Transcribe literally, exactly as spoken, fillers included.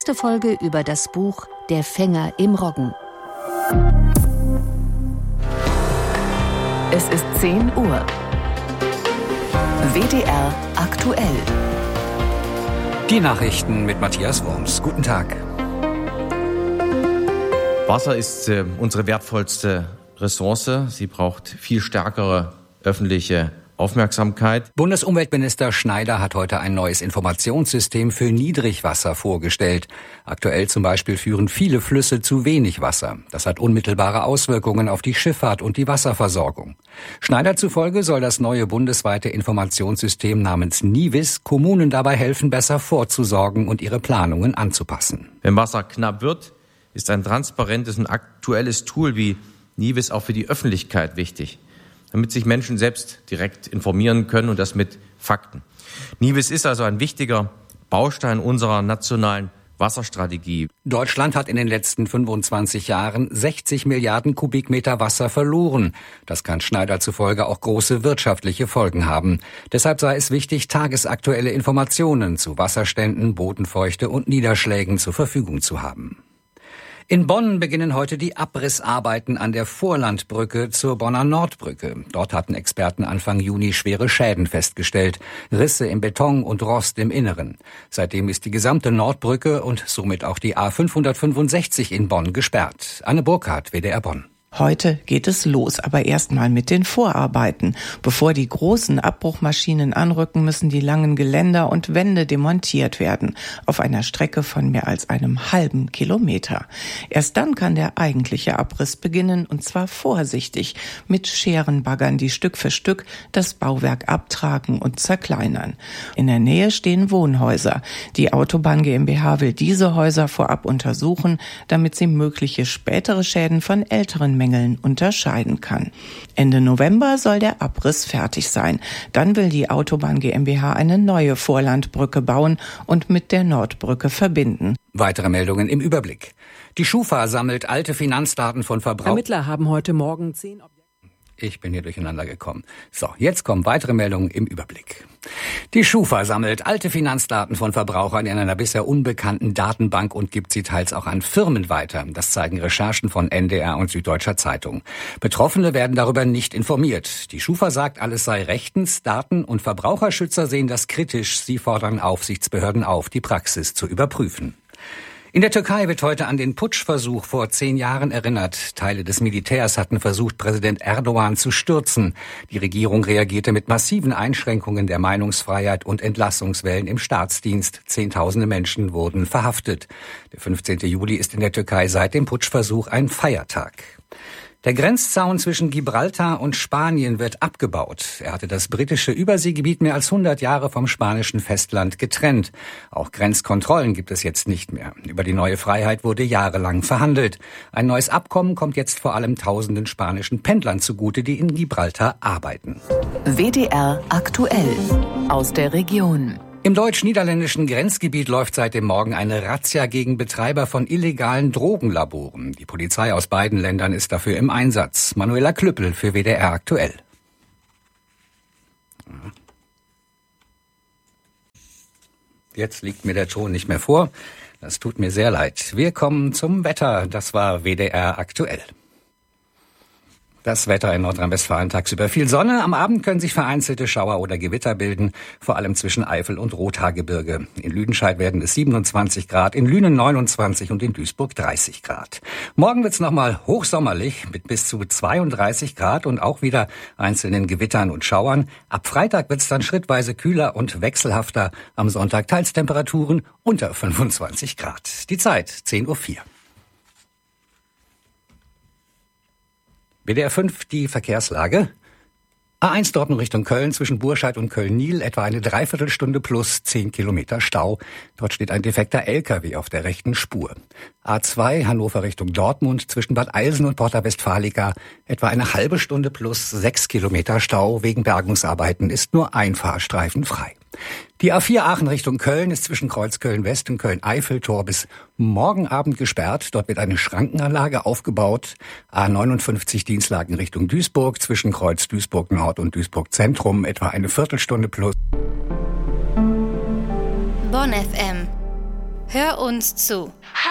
Nächste Folge über das Buch Der Fänger im Roggen. Es ist zehn Uhr. W D R aktuell. Die Nachrichten mit Matthias Worms. Guten Tag. Wasser ist äh, unsere wertvollste Ressource. Sie braucht viel stärkere öffentliche Aufmerksamkeit. Bundesumweltminister Schneider hat heute ein neues Informationssystem für Niedrigwasser vorgestellt. Aktuell zum Beispiel führen viele Flüsse zu wenig Wasser. Das hat unmittelbare Auswirkungen auf die Schifffahrt und die Wasserversorgung. Schneider zufolge soll das neue bundesweite Informationssystem namens NIWIS Kommunen dabei helfen, besser vorzusorgen und ihre Planungen anzupassen. Wenn Wasser knapp wird, ist ein transparentes und aktuelles Tool wie NIWIS auch für die Öffentlichkeit wichtig, damit sich Menschen selbst direkt informieren können und das mit Fakten. NIWIS ist also ein wichtiger Baustein unserer nationalen Wasserstrategie. Deutschland hat in den letzten fünfundzwanzig Jahren sechzig Milliarden Kubikmeter Wasser verloren. Das kann Schneider zufolge auch große wirtschaftliche Folgen haben. Deshalb sei es wichtig, tagesaktuelle Informationen zu Wasserständen, Bodenfeuchte und Niederschlägen zur Verfügung zu haben. In Bonn beginnen heute die Abrissarbeiten an der Vorlandbrücke zur Bonner Nordbrücke. Dort hatten Experten Anfang Juni schwere Schäden festgestellt, Risse im Beton und Rost im Inneren. Seitdem ist die gesamte Nordbrücke und somit auch die A fünfhundertfünfundsechzig in Bonn gesperrt. Anne Burkhardt, W D R Bonn. Heute geht es los, aber erstmal mit den Vorarbeiten. Bevor die großen Abbruchmaschinen anrücken, müssen die langen Geländer und Wände demontiert werden, auf einer Strecke von mehr als einem halben Kilometer. Erst dann kann der eigentliche Abriss beginnen, und zwar vorsichtig, mit Scherenbaggern, die Stück für Stück das Bauwerk abtragen und zerkleinern. In der Nähe stehen Wohnhäuser. Die Autobahn GmbH will diese Häuser vorab untersuchen, damit sie mögliche spätere Schäden von älteren Mängeln unterscheiden kann. Ende November soll der Abriss fertig sein. Dann will die Autobahn GmbH eine neue Vorlandbrücke bauen und mit der Nordbrücke verbinden. Weitere Meldungen im Überblick. Die Schufa sammelt alte Finanzdaten von Verbrauchern. Ermittler haben heute Morgen zehn Objekte. Ich bin hier durcheinander gekommen. So, jetzt kommen weitere Meldungen im Überblick. Die Schufa sammelt alte Finanzdaten von Verbrauchern in einer bisher unbekannten Datenbank und gibt sie teils auch an Firmen weiter. Das zeigen Recherchen von N D R und Süddeutscher Zeitung. Betroffene werden darüber nicht informiert. Die Schufa sagt, alles sei rechtens. Daten- und Verbraucherschützer sehen das kritisch. Sie fordern Aufsichtsbehörden auf, die Praxis zu überprüfen. In der Türkei wird heute an den Putschversuch vor zehn Jahren erinnert. Teile des Militärs hatten versucht, Präsident Erdogan zu stürzen. Die Regierung reagierte mit massiven Einschränkungen der Meinungsfreiheit und Entlassungswellen im Staatsdienst. Zehntausende Menschen wurden verhaftet. Der fünfzehnten Juli ist in der Türkei seit dem Putschversuch ein Feiertag. Der Grenzzaun zwischen Gibraltar und Spanien wird abgebaut. Er hatte das britische Überseegebiet mehr als hundert Jahre vom spanischen Festland getrennt. Auch Grenzkontrollen gibt es jetzt nicht mehr. Über die neue Freiheit wurde jahrelang verhandelt. Ein neues Abkommen kommt jetzt vor allem tausenden spanischen Pendlern zugute, die in Gibraltar arbeiten. W D R aktuell aus der Region. Im deutsch-niederländischen Grenzgebiet läuft seit dem Morgen eine Razzia gegen Betreiber von illegalen Drogenlaboren. Die Polizei aus beiden Ländern ist dafür im Einsatz. Manuela Klüppel für W D R aktuell. Jetzt liegt mir der Ton nicht mehr vor. Das tut mir sehr leid. Wir kommen zum Wetter. Das war W D R aktuell. Das Wetter in Nordrhein-Westfalen tagsüber viel Sonne. Am Abend können sich vereinzelte Schauer oder Gewitter bilden, vor allem zwischen Eifel und Rothaargebirge. In Lüdenscheid werden es siebenundzwanzig Grad, in Lünen neunundzwanzig und in Duisburg dreißig Grad. Morgen wird's nochmal hochsommerlich mit bis zu zweiunddreißig Grad und auch wieder einzelnen Gewittern und Schauern. Ab Freitag wird's dann schrittweise kühler und wechselhafter. Am Sonntag teils Temperaturen unter fünfundzwanzig Grad. Die Zeit zehn Uhr vier. W D R fünf, die Verkehrslage. A eins Dortmund Richtung Köln zwischen Burscheid und Köln-Niel etwa eine Dreiviertelstunde plus zehn Kilometer Stau. Dort steht ein defekter L K W auf der rechten Spur. A zwei Hannover Richtung Dortmund zwischen Bad Eilsen und Porta Westfalica etwa eine halbe Stunde plus sechs Kilometer Stau. Wegen Bergungsarbeiten ist nur ein Fahrstreifen frei. Die A vier Aachen Richtung Köln ist zwischen Kreuzköln-West und Köln-Eiffeltor bis morgen Abend gesperrt. Dort wird eine Schrankenanlage aufgebaut. A neunundfünfzig Dienstlagen Richtung Duisburg zwischen Kreuz Duisburg Nord und Duisburg Zentrum etwa eine Viertelstunde plus. Bonn F M. Hör uns zu.